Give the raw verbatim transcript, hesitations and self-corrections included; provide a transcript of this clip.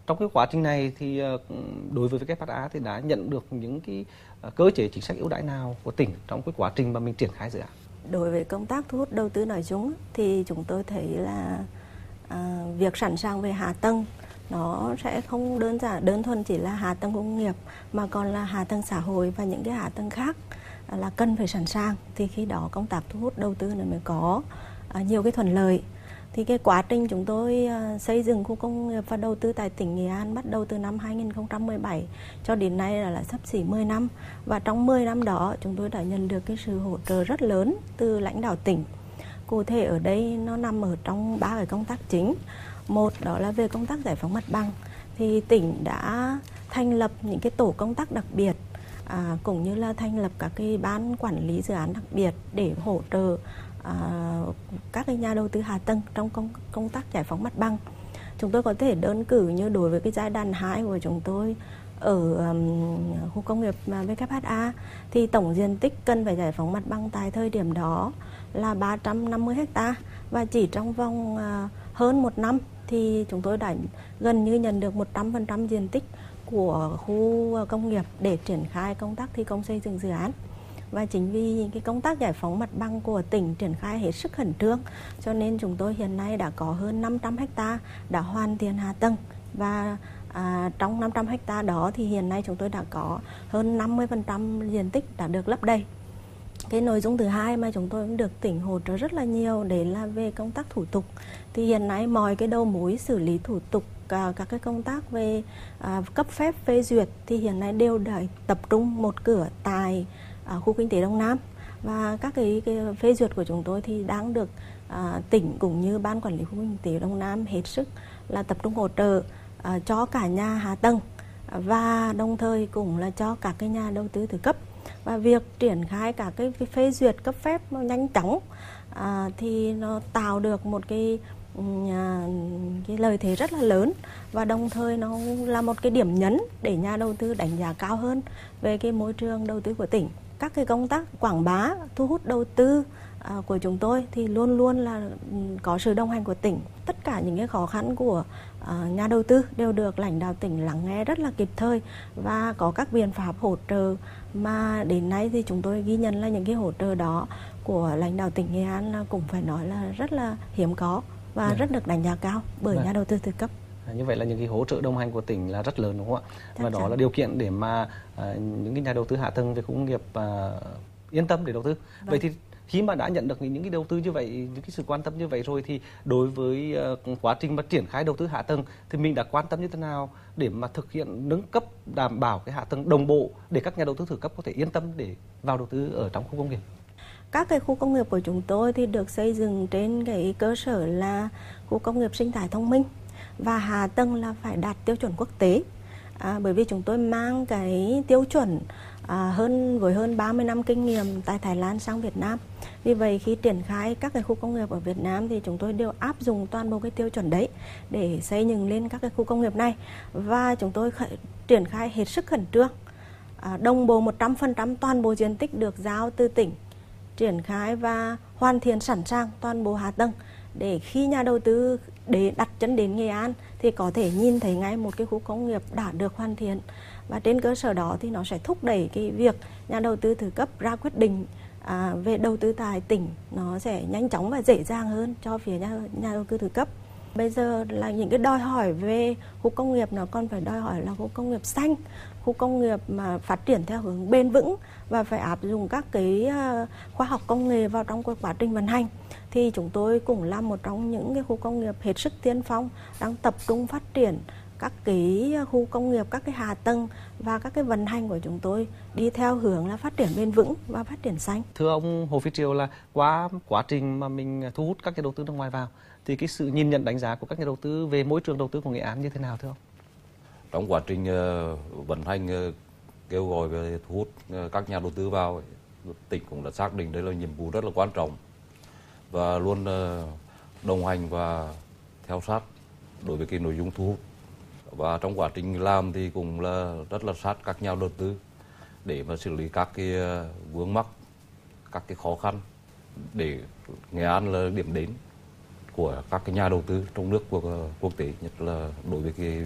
trong cái quá trình này thì đối với vê kép hát a thì đã nhận được những cái cơ chế chính sách ưu đãi nào của tỉnh trong cái quá trình mà mình triển khai dự án? Đối với công tác thu hút đầu tư nói chung thì chúng tôi thấy là à, việc sẵn sàng về hạ tầng nó sẽ không đơn giản đơn thuần chỉ là hạ tầng công nghiệp mà còn là hạ tầng xã hội và những cái hạ tầng khác là cần phải sẵn sàng, thì khi đó công tác thu hút đầu tư này mới có à, nhiều cái thuận lợi. Thì cái quá trình chúng tôi à, xây dựng khu công nghiệp và đầu tư tại tỉnh Nghệ An bắt đầu từ năm hai nghìn không trăm mười bảy cho đến nay là, là sắp xỉ mười năm, và trong mười năm đó chúng tôi đã nhận được cái sự hỗ trợ rất lớn từ lãnh đạo tỉnh. Cụ thể ở đây nó nằm ở trong ba cái công tác chính. Một đó là về công tác giải phóng mặt bằng, thì tỉnh đã thành lập những cái tổ công tác đặc biệt à, cũng như là thành lập các cái ban quản lý dự án đặc biệt để hỗ trợ à, các cái nhà đầu tư hạ tầng trong công, công tác giải phóng mặt bằng. Chúng tôi có thể đơn cử như đối với cái giai đoạn hai của chúng tôi ở um, khu công nghiệp vê kép hát a thì tổng diện tích cần phải giải phóng mặt bằng tại thời điểm đó là ba trăm năm mươi ha, và chỉ trong vòng uh, hơn một năm thì chúng tôi đã gần như nhận được một trăm phần trăm diện tích của khu công nghiệp để triển khai công tác thi công xây dựng dự án. Và chính vì cái công tác giải phóng mặt bằng của tỉnh triển khai hết sức khẩn trương cho nên chúng tôi hiện nay đã có hơn năm trăm ha đã hoàn thiện hạ tầng, và à, trong năm trăm ha đó thì hiện nay chúng tôi đã có hơn năm mươi phần trăm diện tích đã được lấp đầy. Cái nội dung thứ hai mà chúng tôi cũng được tỉnh hỗ trợ rất là nhiều đấy là về công tác thủ tục. Thì hiện nay mọi cái đầu mối xử lý thủ tục, cả các cái công tác về à, cấp phép phê duyệt thì hiện nay đều đã tập trung một cửa tại à, khu kinh tế Đông Nam, và các cái, cái phê duyệt của chúng tôi thì đang được à, tỉnh cũng như ban quản lý khu kinh tế Đông Nam hết sức là tập trung hỗ trợ à, cho cả nhà hạ tầng và đồng thời cũng là cho các cái nhà đầu tư thứ cấp. Và việc triển khai cả cái phê duyệt cấp phép nó nhanh chóng à, thì nó tạo được một cái, à, cái lợi thế rất là lớn, và đồng thời nó là một cái điểm nhấn để nhà đầu tư đánh giá cao hơn về cái môi trường đầu tư của tỉnh. Các cái công tác quảng bá, thu hút đầu tư à, của chúng tôi thì luôn luôn là có sự đồng hành của tỉnh. Tất cả những cái khó khăn của à, nhà đầu tư đều được lãnh đạo tỉnh lắng nghe rất là kịp thời và có các biện pháp hỗ trợ mà đến nay thì chúng tôi ghi nhận là những cái hỗ trợ đó của lãnh đạo tỉnh Nghệ An là cũng phải nói là rất là hiếm có và rất được đánh giá cao bởi nhà đầu tư thứ cấp. Như vậy là những cái hỗ trợ đồng hành của tỉnh là rất lớn đúng không ạ? Chắc và đó chắn. là điều kiện để mà à, những cái nhà đầu tư hạ tầng về khu công nghiệp à, yên tâm để đầu tư. Vâng. Vậy thì khi mà đã nhận được những cái đầu tư như vậy, những cái sự quan tâm như vậy rồi thì đối với uh, quá trình mà triển khai đầu tư hạ tầng thì mình đã quan tâm như thế nào để mà thực hiện nâng cấp đảm bảo cái hạ tầng đồng bộ để các nhà đầu tư thứ cấp có thể yên tâm để vào đầu tư ở trong khu công nghiệp? Các cái khu công nghiệp của chúng tôi thì được xây dựng trên cái cơ sở là khu công nghiệp sinh thái thông minh, và hạ tầng là phải đạt tiêu chuẩn quốc tế. À, bởi vì chúng tôi mang cái tiêu chuẩn à, hơn với hơn ba mươi năm kinh nghiệm tại Thái Lan sang Việt Nam. Vì vậy khi triển khai các cái khu công nghiệp ở Việt Nam thì chúng tôi đều áp dụng toàn bộ cái tiêu chuẩn đấy để xây dựng lên các cái khu công nghiệp này, và chúng tôi khởi, triển khai hết sức khẩn trương. À, đồng bộ một trăm phần trăm toàn bộ diện tích được giao từ tỉnh triển khai và hoàn thiện sẵn sàng toàn bộ hạ tầng để khi nhà đầu tư để đặt chân đến Nghệ An thì có thể nhìn thấy ngay một cái khu công nghiệp đã được hoàn thiện, và trên cơ sở đó thì nó sẽ thúc đẩy cái việc nhà đầu tư thứ cấp ra quyết định à, về đầu tư tại tỉnh nó sẽ nhanh chóng và dễ dàng hơn cho phía nhà, nhà đầu tư thứ cấp. Bây giờ là những cái đòi hỏi về khu công nghiệp nó còn phải đòi hỏi là khu công nghiệp xanh, khu công nghiệp mà phát triển theo hướng bền vững và phải áp dụng các cái khoa học công nghệ vào trong quá trình vận hành. Thì chúng tôi cũng là một trong những cái khu công nghiệp hết sức tiên phong đang tập trung phát triển các cái khu công nghiệp, các cái hạ tầng và các cái vận hành của chúng tôi đi theo hướng là phát triển bền vững và phát triển xanh. Thưa ông Hồ Phi Triều, là qua quá trình mà mình thu hút các cái đầu tư nước ngoài vào thì cái sự nhìn nhận đánh giá của các nhà đầu tư về môi trường đầu tư của Nghệ An như thế nào thưa ông? Trong quá trình uh, vận hành uh, kêu gọi về thu hút uh, các nhà đầu tư vào, tỉnh cũng đã xác định đây là nhiệm vụ rất là quan trọng và luôn uh, đồng hành và theo sát đối với cái nội dung thu hút. Và trong quá trình làm thì cũng là rất là sát các nhà đầu tư để mà xử lý các cái uh, vướng mắc, các cái khó khăn để Nghệ An là điểm đến của các cái nhà đầu tư trong nước và quốc tế, nhất là đối với cái